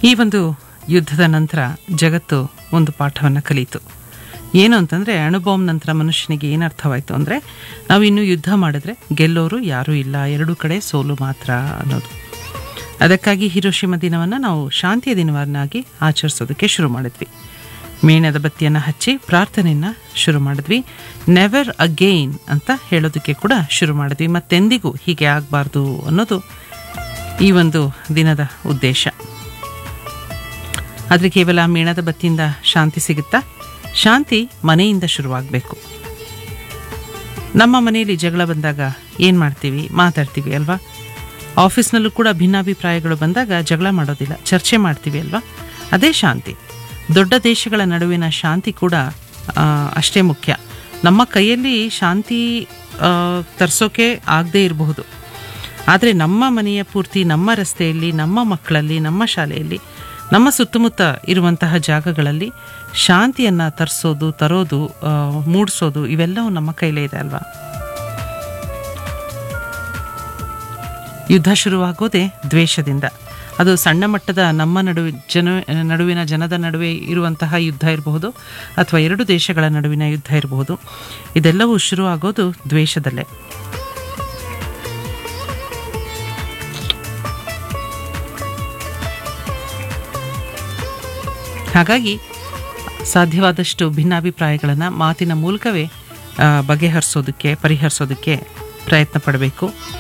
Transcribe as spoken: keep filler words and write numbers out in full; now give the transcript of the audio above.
ಈ ಒಂದು ಯುದ್ಧದ ನಂತರ ಜಗತ್ತು ಒಂದು ಪಾಠವನ್ನು ಕಲಿತು. ಏನು ಅಂತಂದರೆ, ಅಣುಬಾಂಬ್ ನಂತರ ಮನುಷ್ಯನಿಗೆ ಏನು ಅರ್ಥವಾಯಿತು ಅಂದರೆ, ನಾವು ಇನ್ನೂ ಯುದ್ಧ ಮಾಡಿದ್ರೆ ಗೆಲ್ಲೋರು ಯಾರೂ ಇಲ್ಲ, ಎರಡೂ ಕಡೆ ಸೋಲು ಮಾತ್ರ ಅನ್ನೋದು. ಅದಕ್ಕಾಗಿ ಹಿರೋಶಿಮಾ ದಿನವನ್ನು ನಾವು ಶಾಂತಿಯ ದಿನವನ್ನಾಗಿ ಆಚರಿಸೋದಕ್ಕೆ ಶುರು ಮಾಡಿದ್ವಿ. ಮೇಣದ ಬತ್ತಿಯನ್ನು ಹಚ್ಚಿ ಪ್ರಾರ್ಥನೆಯನ್ನು ಶುರು ಮಾಡಿದ್ವಿ. ನೆವರ್ ಅಗೈನ್ ಅಂತ ಹೇಳೋದಕ್ಕೆ ಕೂಡ ಶುರು ಮಾಡಿದ್ವಿ. ಮತ್ತೆಂದಿಗೂ ಹೀಗೆ ಆಗಬಾರ್ದು ಅನ್ನೋದು ಈ ಒಂದು ದಿನದ ಉದ್ದೇಶ. ಆದರೆ ಕೇವಲ ಮೇಣದ ಬತ್ತಿಯಿಂದ ಶಾಂತಿ ಸಿಗುತ್ತಾ? ಶಾಂತಿ ಮನೆಯಿಂದ ಶುರುವಾಗಬೇಕು. ನಮ್ಮ ಮನೆಯಲ್ಲಿ ಜಗಳ ಬಂದಾಗ ಏನು ಮಾಡ್ತೀವಿ? ಮಾತಾಡ್ತೀವಿ ಅಲ್ವಾ? ಆಫೀಸ್ನಲ್ಲೂ ಕೂಡ ಭಿನ್ನಾಭಿಪ್ರಾಯಗಳು ಬಂದಾಗ ಜಗಳ ಮಾಡೋದಿಲ್ಲ, ಚರ್ಚೆ ಮಾಡ್ತೀವಿ ಅಲ್ವಾ? ಅದೇ ಶಾಂತಿ. ದೊಡ್ಡ ದೇಶಗಳ ನಡುವಿನ ಶಾಂತಿ ಕೂಡ ಅಷ್ಟೇ ಮುಖ್ಯ. ನಮ್ಮ ಕೈಯಲ್ಲಿ ಶಾಂತಿ ತರಿಸೋಕೆ ಆಗದೇ ಇರಬಹುದು, ಆದರೆ ನಮ್ಮ ಮನೆಯ ಪೂರ್ತಿ, ನಮ್ಮ ರಸ್ತೆಯಲ್ಲಿ, ನಮ್ಮ ಮಕ್ಕಳಲ್ಲಿ, ನಮ್ಮ ಶಾಲೆಯಲ್ಲಿ, ನಮ್ಮ ಸುತ್ತಮುತ್ತ ಇರುವಂತಹ ಜಾಗಗಳಲ್ಲಿ ಶಾಂತಿಯನ್ನು ತರಿಸೋದು, ತರೋದು, ಮೂಡಿಸೋದು ಇವೆಲ್ಲವೂ ನಮ್ಮ ಕೈಲೇ ಇದೆ ಅಲ್ವಾ? ಯುದ್ಧ ಶುರುವಾಗೋದೇ ದ್ವೇಷದಿಂದ. ಅದು ಸಣ್ಣ ಮಟ್ಟದ ನಮ್ಮ ನಡುವೆ ಜನ ನಡುವಿನ ಜನದ ನಡುವೆ ಇರುವಂತಹ ಯುದ್ಧ ಇರಬಹುದು, ಅಥವಾ ಎರಡು ದೇಶಗಳ ನಡುವಿನ ಯುದ್ಧ ಇರಬಹುದು. ಇದೆಲ್ಲವೂ ಶುರುವಾಗೋದು ದ್ವೇಷದಲ್ಲೇ. ಹಾಗಾಗಿ ಸಾಧ್ಯವಾದಷ್ಟು ಭಿನ್ನಾಭಿಪ್ರಾಯಗಳನ್ನು ಮಾತಿನ ಮೂಲಕವೇ ಬಗೆಹರಿಸೋದಕ್ಕೆ, ಪರಿಹರಿಸೋದಕ್ಕೆ ಪ್ರಯತ್ನ ಪಡಬೇಕು.